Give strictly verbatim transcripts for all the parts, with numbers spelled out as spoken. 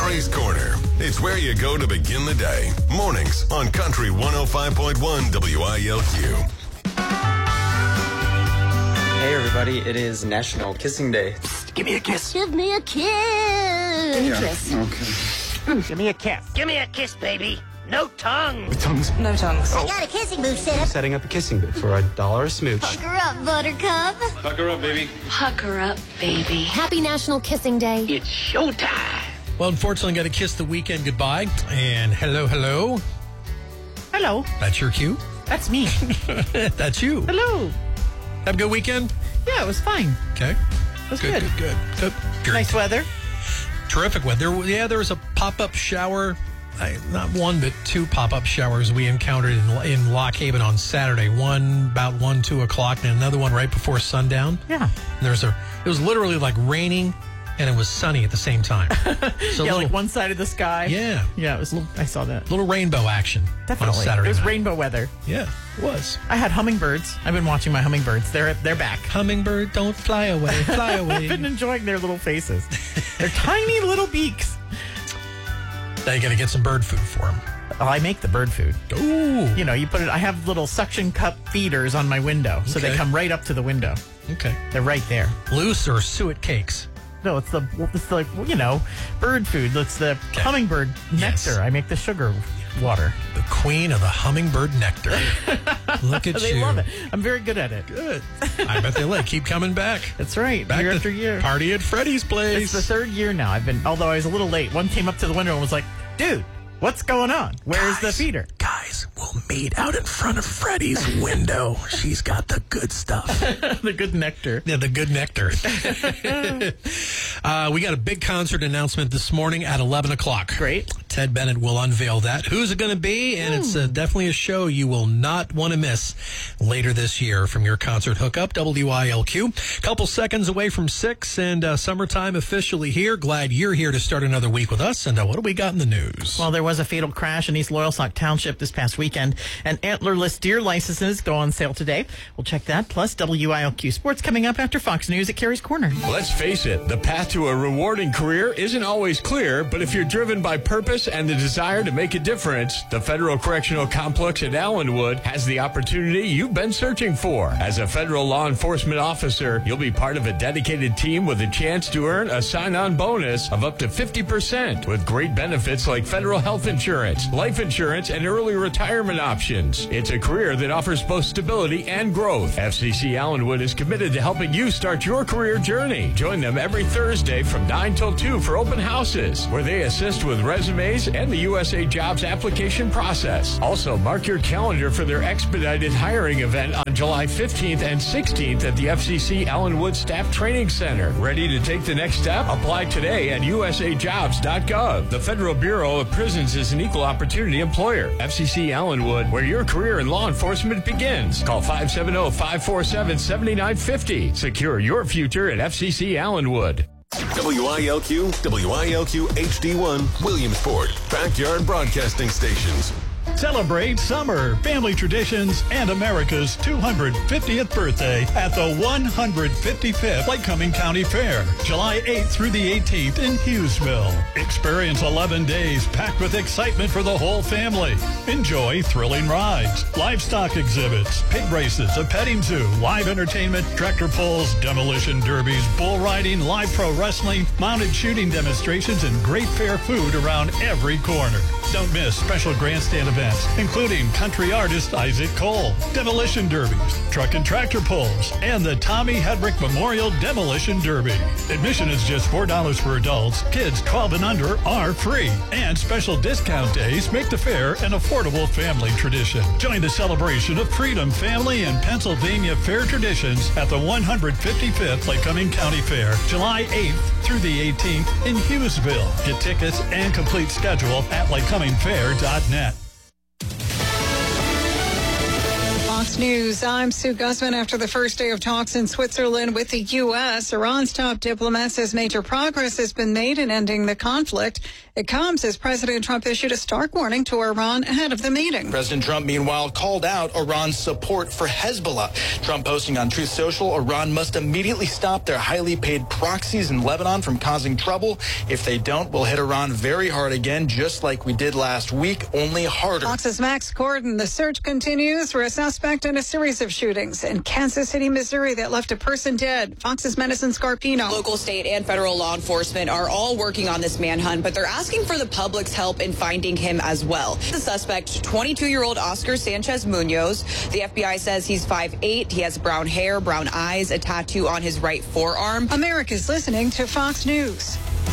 Carrie's Corner. It's where you go to begin the day. Mornings on Country one oh five point one W I L Q. Hey everybody, it is National Kissing Day. Give me a kiss. Give me a kiss. Give me a kiss. Okay. Give me a kiss. Give me a kiss, baby. No tongue. Tongues. No tongues. I got a kissing booth set up. Setting up a kissing booth for a dollar a smooch. Pucker up, buttercup. Pucker up, baby. Pucker up, baby. Happy National Kissing Day. It's showtime. Well, unfortunately, got to kiss the weekend goodbye. And hello, hello. Hello. That's your cue. That's me. That's you. Hello. Have a good weekend? Yeah, it was fine. Okay. It was Good, good. good, good. good. Nice weather. Terrific weather. Yeah, there was a pop-up shower. I, not one, but two pop-up showers we encountered in, in Lock Haven on Saturday. One about one, two o'clock, and another one right before sundown. Yeah. And there was a. It was literally like raining, and it was sunny at the same time. So yeah, little, like one side of the sky. Yeah. Yeah, it was. I saw that. little rainbow action Definitely. on Saturday It was night. rainbow weather. Yeah, it was. I had hummingbirds. I've been watching my hummingbirds. They're they're back. Hummingbird, don't fly away, fly away. I've been enjoying their little faces. They're tiny little beaks. Now you got to get some bird food for them. Oh, I make the bird food. Ooh. You know, you put it. I have little suction cup feeders on my window, so Okay. they come right up to the window. Okay. They're right there. Loose or suet cakes? No, it's the it's the you know bird food. It's the Okay. hummingbird nectar. Yes. I make the sugar water. The queen of the hummingbird nectar. Look at They you. love it. I'm very good at it. Good. I bet they like. Keep coming back. That's right. Back year to after year. Party at Freddy's place. It's the third year now. I've been, although I was a little late. One came up to the window and was like, "Dude, what's going on? Where's the Guys, feeder?" Guys, we'll meet out in front of Freddy's window. She's got the good stuff. The good nectar. Yeah, the good nectar. uh, we got a big concert announcement this morning at eleven o'clock. Great. Ted Bennett will unveil that. Who's it going to be? And it's uh, definitely a show you will not want to miss later this year from your concert hookup, W I L Q. Couple seconds away from six, and uh, summertime officially here. Glad you're here to start another week with us. And uh, what do we got in the news? Well, there was a fatal crash in East Loyalsock Township this past weekend, and antlerless deer licenses go on sale today. We'll check that. Plus, W I L Q Sports coming up after Fox News at Carrie's Corner. Let's face it, the path to a rewarding career isn't always clear, but if you're driven by purpose and the desire to make a difference, the Federal Correctional Complex at Allenwood has the opportunity you've been searching for. As a federal law enforcement officer, you'll be part of a dedicated team with a chance to earn a sign-on bonus of up to fifty percent with great benefits like federal health insurance, life insurance, and early retirement options. It's a career that offers both stability and growth. F C C Allenwood is committed to helping you start your career journey. Join them every Thursday from nine till two for open houses, where they assist with resumes and the U S A Jobs application process. Also, mark your calendar for their expedited hiring event on July fifteenth and sixteenth at the F C C Allenwood Staff Training Center. Ready to take the next step? Apply today at U S A jobs dot gov. The Federal Bureau of Prisons is an equal opportunity employer. F C C Allenwood, where your career in law enforcement begins. Call five seven zero, five four seven, seven nine five zero. Secure your future at F C C Allenwood. W I L Q, W I L Q H D one, Williamsport, Backyard Broadcasting Stations. Celebrate summer, family traditions, and America's two hundred fiftieth birthday at the one hundred fifty-fifth Lycoming County Fair, July eighth through the eighteenth in Hughesville. Experience eleven days packed with excitement for the whole family. Enjoy thrilling rides, livestock exhibits, pig races, a petting zoo, live entertainment, tractor pulls, demolition derbies, bull riding, live pro wrestling, mounted shooting demonstrations, and great fair food around every corner. Don't miss special grandstand events, including country artist Isaac Cole, demolition derbies, truck and tractor pulls, and the Tommy Hedrick Memorial Demolition Derby. Admission is just four dollars for adults. Kids twelve and under are free. And special discount days make the fair an affordable family tradition. Join the celebration of freedom, family, and Pennsylvania fair traditions at the one hundred fifty-fifth Lycoming County Fair, July eighth through the eighteenth in Hughesville. Get tickets and complete schedule at lycoming fair dot net. Fox News, I'm Sue Guzman. After the first day of talks in Switzerland with the U S, Iran's top diplomat says major progress has been made in ending the conflict. It comes as President Trump issued a stark warning to Iran ahead of the meeting. President Trump, meanwhile, called out Iran's support for Hezbollah. Trump posting on Truth Social, Iran must immediately stop their highly paid proxies in Lebanon from causing trouble. If they don't, we'll hit Iran very hard again, just like we did last week, only harder. Fox's Max Gordon. The search continues for a suspect in a series of shootings in Kansas City, Missouri that left a person dead. Fox's Madison Scarpino. Local, state, and federal law enforcement are all working on this manhunt, but they're asking for the public's help in finding him as well. The suspect, twenty-two-year-old Oscar Sanchez Munoz. The F B I says he's five eight. He has brown hair, brown eyes, a tattoo on his right forearm. America's listening to Fox News.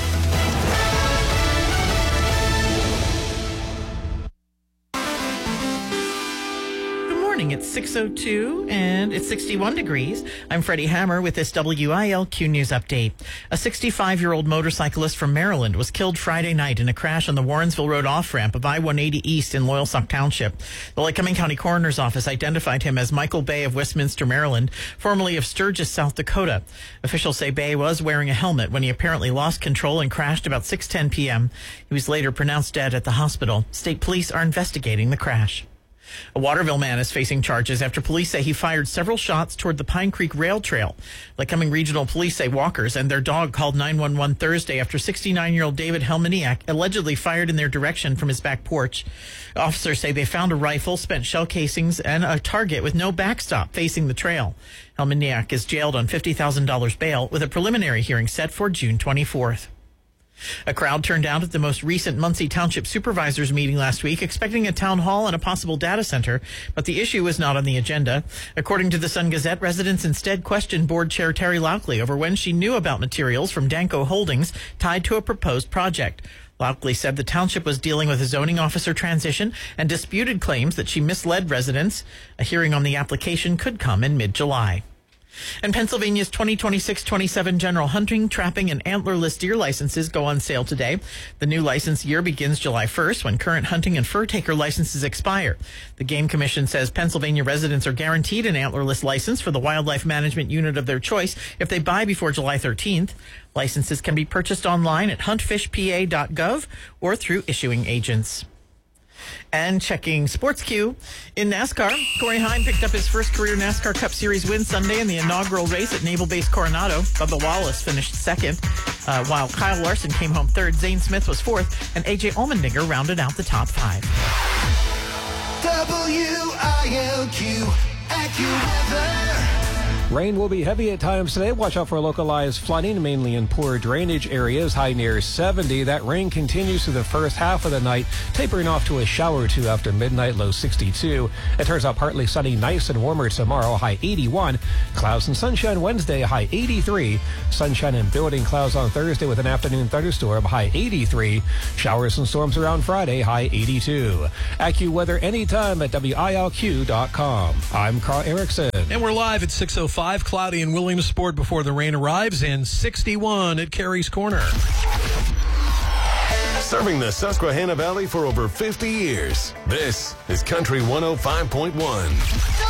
It's six oh two and it's sixty-one degrees. I'm Freddie Hammer with this W I L Q News update. A sixty-five-year-old motorcyclist from Maryland was killed Friday night in a crash on the Warrensville Road off-ramp of I one eighty East in Loyalsock Township. The Lycoming County Coroner's Office identified him as Michael Bay of Westminster, Maryland, formerly of Sturgis, South Dakota. Officials say Bay was wearing a helmet when he apparently lost control and crashed about six ten p.m. He was later pronounced dead at the hospital. State police are investigating the crash. A Waterville man is facing charges after police say he fired several shots toward the Pine Creek Rail Trail. Lycoming Regional Police say walkers and their dog called nine one one Thursday after sixty-nine-year-old David Helminiak allegedly fired in their direction from his back porch. Officers say they found a rifle, spent shell casings, and a target with no backstop facing the trail. Helminiak is jailed on fifty thousand dollars bail with a preliminary hearing set for June twenty-fourth. A crowd turned out at the most recent Muncie Township Supervisors meeting last week, expecting a town hall and a possible data center, but the issue was not on the agenda. According to the Sun Gazette, residents instead questioned Board Chair Terry Laukley over when she knew about materials from Danco Holdings tied to a proposed project. Laukley said the township was dealing with a zoning officer transition and disputed claims that she misled residents. A hearing on the application could come in mid-July. And Pennsylvania's twenty twenty-six twenty-seven general hunting, trapping, and antlerless deer licenses go on sale today. The new license year begins July first, when current hunting and fur taker licenses expire. The Game Commission says Pennsylvania residents are guaranteed an antlerless license for the wildlife management unit of their choice if they buy before July thirteenth. Licenses can be purchased online at hunt fish p a dot gov or through issuing agents. And checking Sports Q. In NASCAR, Corey Heim picked up his first career NASCAR Cup Series win Sunday in the inaugural race at Naval Base Coronado. Bubba Wallace finished second, uh, while Kyle Larson came home third. Zane Smith was fourth, and A J Allmendinger rounded out the top five. W I L Q AccuWeather. Rain will be heavy at times today. Watch out for localized flooding, mainly in poor drainage areas, high near seventy. That rain continues through the first half of the night, tapering off to a shower or two after midnight, low sixty-two. It turns out partly sunny, nice and warmer tomorrow, high eighty-one. Clouds and sunshine Wednesday, high eighty-three. Sunshine and building clouds on Thursday with an afternoon thunderstorm, high eighty-three. Showers and storms around Friday, high eighty-two. AccuWeather anytime at W I L Q dot com. I'm Carl Erickson. And we're live at six oh five. Cloudy in Williamsport before the rain arrives, and sixty-one at Carey's Corner. Serving the Susquehanna Valley for over fifty years. This is Country one oh five point one.